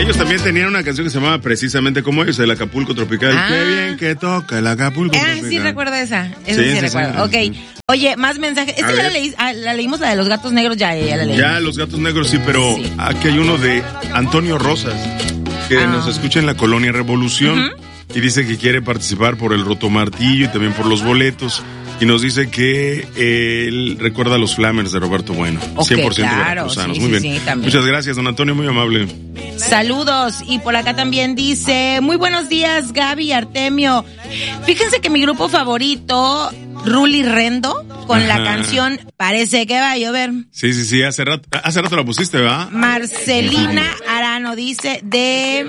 Ellos también tenían una canción que se llamaba precisamente como ellos, el Acapulco Tropical. Qué bien que toca el Acapulco Tropical. Sí, recuerdo esa. Esa sí recuerdo. Ok. Oye, más mensajes. Esta ya la leímos, la de los gatos negros, ya la leímos. Ya, los gatos negros sí, pero aquí hay uno de Antonio Rosas, que nos escucha en la Colonia Revolución y dice que quiere participar por el Rotomartillo y también por los boletos. Y nos dice que él recuerda a los Flamers de Roberto Bueno. Okay, 100% claro, veracruzanos. sí, muy sí, bien. sí, Muchas gracias, don Antonio, muy amable. Saludos. Y por acá también dice, muy buenos días, Gaby y Artemio. Fíjense que mi grupo favorito, Ruli Rendo, con la canción Parece que va a llover. Sí, hace rato la pusiste, ¿verdad? Marcelina Arano dice de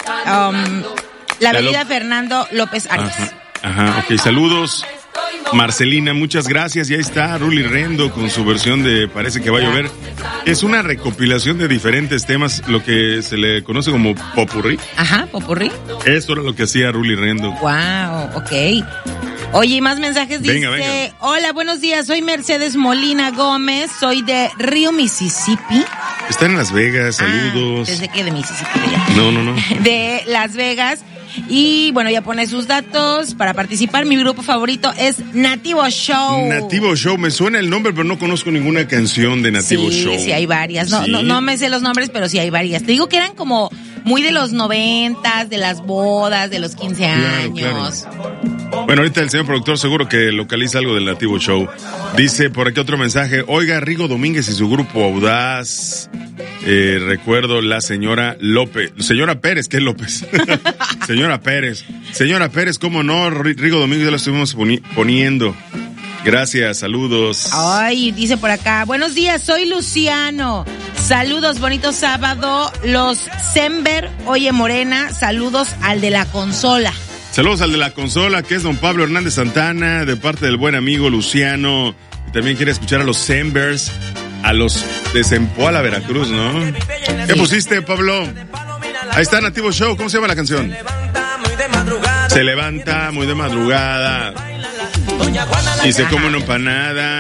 la avenida Fernando López Arias. Ajá, ok, saludos. Marcelina, muchas gracias. Y ahí está Ruli Rendo con su versión de Parece que va a llover. Es una recopilación de diferentes temas, lo que se le conoce como popurrí. Ajá, popurrí. Eso era lo que hacía Ruli Rendo. Wow, ok. Oye, y más mensajes. Dice, venga. Hola, buenos días, soy Mercedes Molina Gómez, soy de Río, Mississippi. Está en Las Vegas, saludos. Desde que de Mississippi. No. De Las Vegas. Y bueno, ya pone sus datos para participar. Mi grupo favorito es Nativo Show. Nativo Show, me suena el nombre, pero no conozco ninguna canción de Nativo Show. Sí, hay varias. No me sé los nombres, pero sí hay varias. Te digo que eran como muy de los 90s, de las bodas, de los 15 años. Claro. Bueno, ahorita el señor productor seguro que localiza algo del Nativo Show. Dice por aquí otro mensaje. Oiga, Rigo Domínguez y su grupo Audaz. Recuerdo la señora López. Señora Pérez, ¿qué es López? Señora Pérez, ¿cómo no? Rigo Domínguez ya lo estuvimos poniendo. Gracias, saludos. Ay, dice por acá, buenos días, soy Luciano. Saludos, bonito sábado. Los Sember, oye Morena, saludos al de la consola. Saludos al de la consola, que es don Pablo Hernández Santana, de parte del buen amigo Luciano. Y también quiere escuchar a los Sembers, a los de Zempoala, Veracruz, ¿no? ¿Qué pusiste, Pablo? Ahí está Nativo Show, ¿cómo se llama la canción? Se levanta muy de madrugada y se come una empanada.